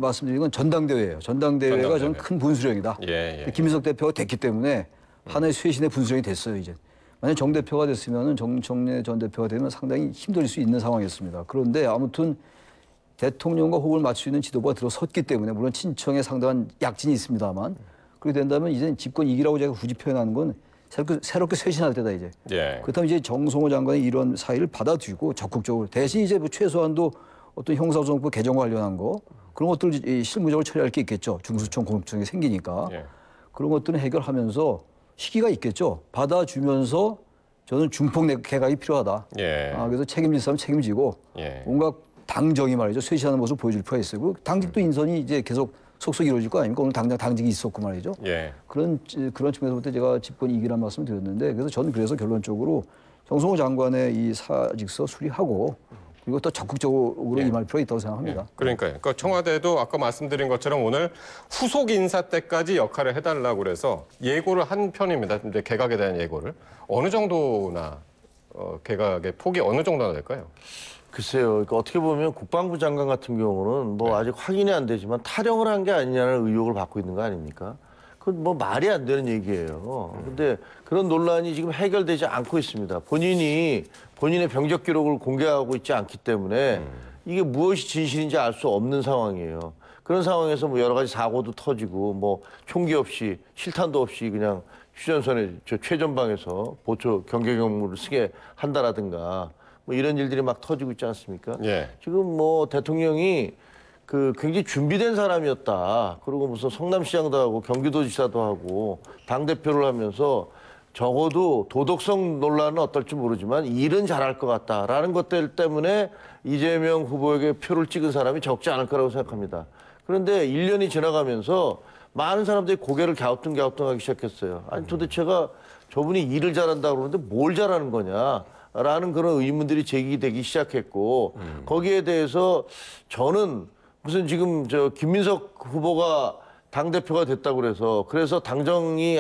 말씀드린 건 전당대회예요. 전당대회가 저는 큰 분수령이다. 예. 김인석 대표가 됐기 때문에 하나의 쇄신의 분수령이 됐어요, 이제. 만약 정 대표가 됐으면 정청래 전 대표가 되면 상당히 힘들 수 있는 상황이었습니다. 그런데 아무튼 대통령과 호흡을 맞출 수 있는 지도부가 들어섰기 때문에 물론 친청에 상당한 약진이 있습니다만 그렇게 된다면 이제 집권 이기라고 제가 굳이 표현하는 건 새롭게 쇄신할 때다 이제. 예. 그렇다면 이제 정성호 장관의 이런 사의를 받아들이고 적극적으로 대신 이제 뭐 최소한도 어떤 형사소송법 개정 관련한 거 그런 것들 실무적으로 처리할 게 있겠죠. 중수청 공수청이 생기니까 예. 그런 것들은 해결하면서 시기가 있겠죠. 받아주면서 저는 중폭 개각이 필요하다. 예. 그래서 책임질 사람 책임지고 예. 뭔가 당정이 말이죠. 쇄신하는 모습을 보여줄 필요가 있어요. 그 당직도 인선이 이제 계속 속속 이루어질 거 아닙니까? 오늘 당장 당직이 있었고 말이죠. 예. 그런 측면에서부터 제가 집권 이기란 말씀을 드렸는데 그래서 저는 그래서 결론적으로 정성호 장관의 이 사직서 수리하고 그리고 또 적극적으로 임할 필요가 있다고 생각합니다. 그러니까요. 청와대도 아까 말씀드린 것처럼 오늘 후속 인사 때까지 역할을 해달라고 그래서 예고를 한 편입니다. 이제 개각에 대한 예고를. 어느 정도나 개각의 폭이 어느 정도나 될까요? 글쎄요. 그러니까 어떻게 보면 국방부 장관 같은 경우는 뭐 아직 확인이 안 되지만 탈영을 한 게 아니냐는 의혹을 받고 있는 거 아닙니까? 그건 뭐 말이 안 되는 얘기예요. 근데 그런 논란이 지금 해결되지 않고 있습니다. 본인이 본인의 병적 기록을 공개하고 있지 않기 때문에 이게 무엇이 진실인지 알 수 없는 상황이에요. 그런 상황에서 뭐 여러 가지 사고도 터지고 뭐 총기 없이 실탄도 없이 그냥 휴전선에 최전방에서 보초 경계 경무를 쓰게 한다라든가 뭐 이런 일들이 막 터지고 있지 않습니까? 예. 지금 뭐 대통령이 굉장히 준비된 사람이었다. 그리고 무슨 성남시장도 하고 경기도지사도 하고 당대표를 하면서 적어도 도덕성 논란은 어떨지 모르지만 일은 잘할 것 같다라는 것들 때문에 이재명 후보에게 표를 찍은 사람이 적지 않을 거라고 생각합니다. 그런데 1년이 지나가면서 많은 사람들이 고개를 갸우뚱갸우뚱하기 시작했어요. 아니 도대체가 저분이 일을 잘한다고 그러는데 뭘 잘하는 거냐. 라는 그런 의문들이 제기되기 시작했고 거기에 대해서 저는 무슨 지금 김민석 후보가 당대표가 됐다고 그래서 당정이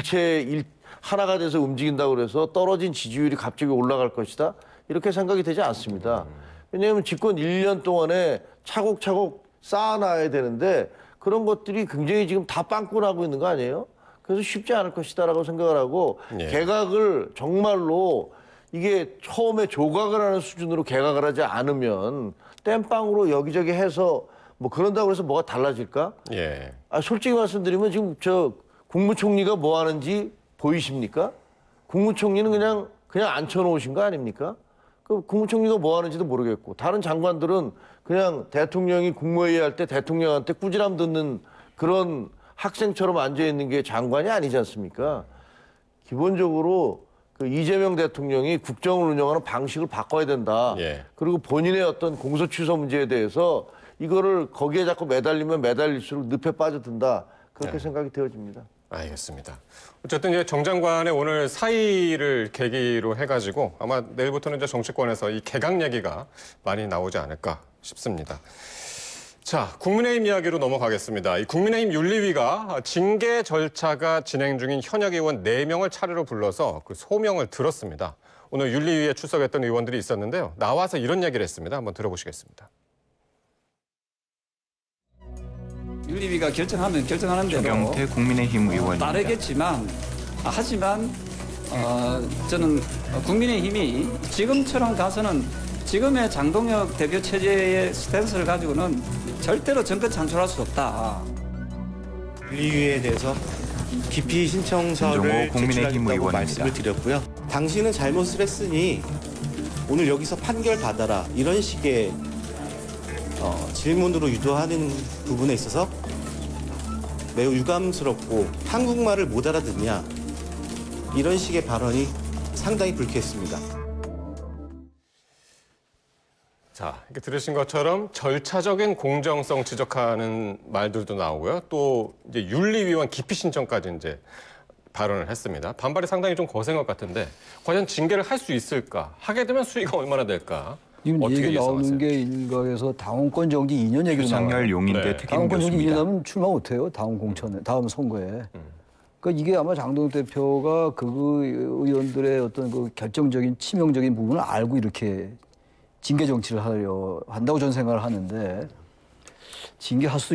하나가 돼서 움직인다고 그래서 떨어진 지지율이 갑자기 올라갈 것이다. 이렇게 생각이 되지 않습니다. 왜냐하면 집권 1년 동안에 차곡차곡 쌓아놔야 되는데 그런 것들이 굉장히 지금 다 빵꾸나고 있는 거 아니에요? 그래서 쉽지 않을 것이다라고 생각을 하고 개각을 정말로 이게 처음에 조각을 하는 수준으로 개각을 하지 않으면 땜빵으로 여기저기 해서 뭐 그런다고 해서 뭐가 달라질까? 예. 솔직히 말씀드리면 지금 국무총리가 뭐 하는지 보이십니까? 국무총리는 그냥 앉혀놓으신 거 아닙니까? 그 국무총리가 뭐 하는지도 모르겠고 다른 장관들은 그냥 대통령이 국무회의 할 때 대통령한테 꾸지람 듣는 그런 학생처럼 앉아있는 게 장관이 아니지 않습니까? 기본적으로 이재명 대통령이 국정을 운영하는 방식을 바꿔야 된다. 예. 그리고 본인의 어떤 공소 취소 문제에 대해서 이거를 거기에 자꾸 매달리면 매달릴수록 늪에 빠져든다. 그렇게 생각이 되어집니다. 알겠습니다. 어쨌든 이제 정 장관의 오늘 사의를 계기로 해가지고 아마 내일부터는 이제 정치권에서 이 개각 얘기가 많이 나오지 않을까 싶습니다. 자, 국민의힘 이야기로 넘어가겠습니다. 이 국민의힘 윤리위가 징계 절차가 진행 중인 현역 의원 4명을 차례로 불러서 그 소명을 들었습니다. 오늘 윤리위에 출석했던 의원들이 있었는데요. 나와서 이런 얘기를 했습니다. 한번 들어보시겠습니다. 윤리위가 결정하면 결정하는 대로 조경태 국민의힘 의원입니다. 따르겠지만 하지만 저는 국민의힘이 지금처럼 가서는 지금의 장동혁 대표 체제의 스탠스를 가지고는 절대로 정권 창출할 수 없다. 윤리위에 대해서 기피 신청서를 제출하겠다고 말씀을 드렸고요. 당신은 잘못을 했으니 오늘 여기서 판결 받아라 이런 식의 질문으로 유도하는 부분에 있어서 매우 유감스럽고 한국말을 못 알아듣냐 이런 식의 발언이 상당히 불쾌했습니다. 자, 이렇게 들으신 것처럼 절차적인 공정성 지적하는 말들도 나오고요. 또 이제 윤리위원 기피 신청까지 이제 발언을 했습니다. 반발이 상당히 좀 거센 것 같은데 과연 징계를 할 수 있을까? 하게 되면 수위가 얼마나 될까? 지금 얘기 나오는 게 일각에서 당원권 정지 2년 얘기가 나와요. 장렬 용인대 특임 당원권 정지 교수입니다. 2년 하면 출마 못해요. 다음 공천에, 다음 선거에. 그러니까 이게 아마 장동혁 대표가 의원들의 어떤 그 결정적인 치명적인 부분을 알고 이렇게 징계 정치를 한다고 저는 생각을 하는데 징계할 수